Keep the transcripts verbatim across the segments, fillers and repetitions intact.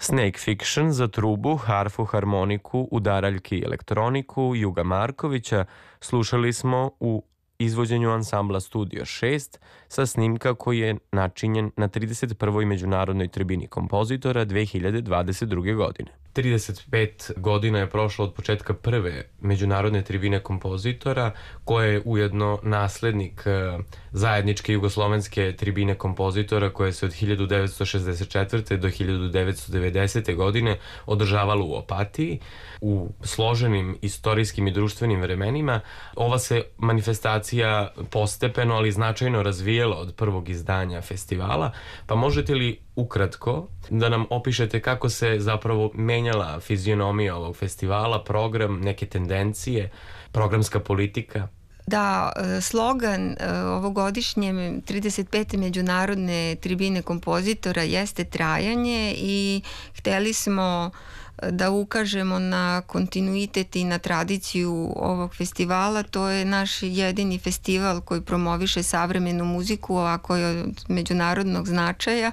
Snake Fiction za trubu, harfu, harmoniku, udaraljki i elektroniku Juga Markovića slušali smo u izvođenju ansambla Studio šest sa snimka koji je načinjen na trideset prvoj Međunarodnoj tribini kompozitora dve hiljade dvadeset druge. godine. trideset pet godina je prošlo od početka prve Međunarodne tribine kompozitora, koja je ujedno naslednik zajedničke jugoslovenske tribine kompozitora koja se od hiljadu devetsto šezdeset četvrte. do hiljadu devetsto devedesete. godine održavala u Opatiji. U složenim istorijskim i društvenim vremenima ova se manifestacija postepeno, ali značajno razvijela od prvog izdanja festivala, pa možete li ukratko da nam opišete kako se zapravo menjala fizionomija ovog festivala, program, neke tendencije, programska politika? Da, slogan ovogodišnje trideset pete Međunarodne tribine kompozitora jeste trajanje i hteli smo da ukažemo na kontinuitet i na tradiciju ovog festivala. To je naš jedini festival koji promoviše savremenu muziku, a koji je od međunarodnog značaja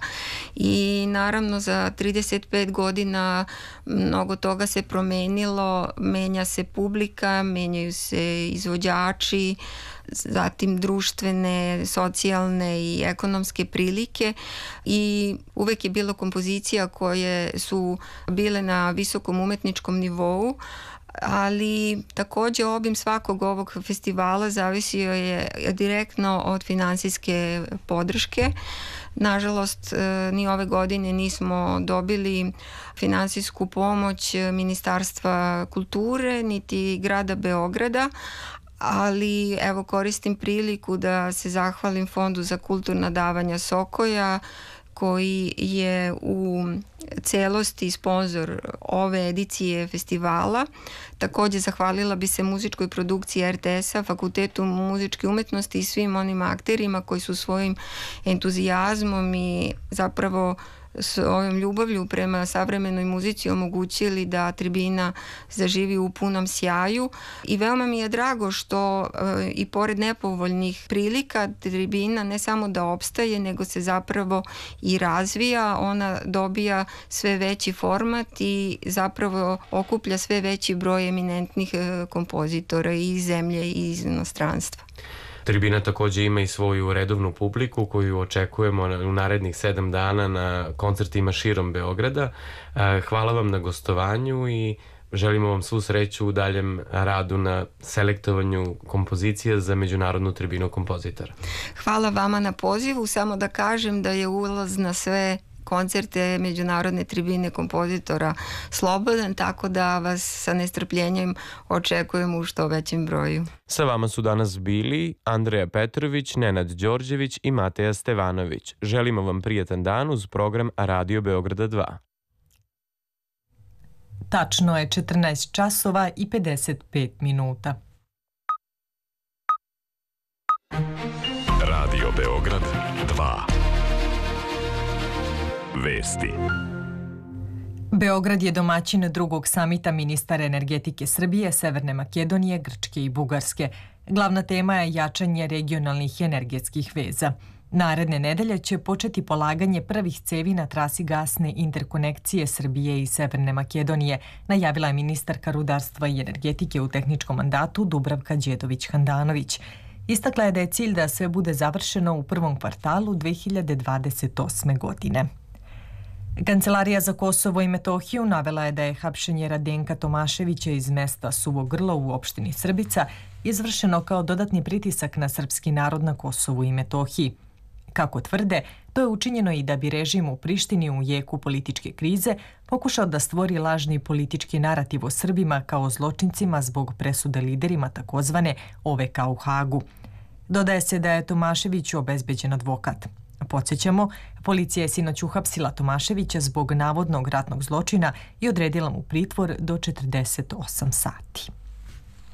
i naravno za trideset pet godina mnogo toga se promenilo, menja se publika, menjaju se izvođači, zatim društvene, socijalne i ekonomske prilike i uvek je bilo kompozicija koje su bile na visokom umetničkom nivou, ali takođe obim svakog ovog festivala zavisio je direktno od finansijske podrške. Nažalost, ni ove godine nismo dobili finansijsku pomoć Ministarstva kulture niti grada Beograda, ali evo koristim priliku da se zahvalim Fondu za kulturna davanja Sokoja koji je u celosti sponzor ove edicije festivala. Takođe zahvalila bi se muzičkoj produkciji er te es-a, Fakultetu muzičke umetnosti i svim onim akterima koji su svojim entuzijazmom i zapravo s ovim ljubavlju prema savremenoj muzici omogućili da tribina zaživi u punom sjaju i veoma mi je drago što e, i pored nepovoljnih prilika tribina ne samo da opstaje nego se zapravo i razvija, ona dobija sve veći format i zapravo okuplja sve veći broj eminentnih e, kompozitora i iz zemlje i iz inostranstva. Tribina takođe ima i svoju redovnu publiku koju očekujemo u narednih sedam dana na koncertima širom Beograda. Hvala vam na gostovanju i želimo vam svu sreću u daljem radu na selektovanju kompozicija za Međunarodnu tribinu kompozitora. Hvala vama na pozivu, samo da kažem da je ulaz na sve koncerte Međunarodne tribine kompozitora slobodan, tako da vas sa nestrpljenjem očekujemo u što većem broju. Sa vama su danas bili Andreja Petrović, Nenad Đorđević i Mateja Stevanović. Želimo vam prijatan dan uz program Radio Beograda dva. Tačno je četrnaest časova i pedeset pet minuta. Radio Beograd dva. Vesti. Beograd je domaćin drugog samita ministara energetike Srbije, Severne Makedonije, Grčke i Bugarske. Glavna tema je jačanje regionalnih energetskih veza. Naredne nedelje će početi polaganje prvih cevi na trasi gasne interkonekcije Srbije i Severne Makedonije, najavila je ministarka rudarstva i energetike u tehničkom mandatu Dubravka Đedović-Handanović. Istakla je da je cilj da sve bude završeno u prvom kvartalu dve hiljade dvadeset osme. godine. Kancelarija za Kosovo i Metohiju navela je da je hapšenje Radenka Tomaševića iz mesta Suvo Grlo u opštini Srbica izvršeno kao dodatni pritisak na srpski narod na Kosovu i Metohiji. Kako tvrde, to je učinjeno i da bi režim u Prištini u jeku političke krize pokušao da stvori lažni politički narativ o Srbima kao zločincima zbog presude liderima takozvane O V K u Hagu. Dodaje se da je Tomaševiću obezbeđen advokat. Podsjećamo, policija je sinoć uhapsila Tomaševića zbog navodnog ratnog zločina i odredila mu pritvor do četrdeset osam sati.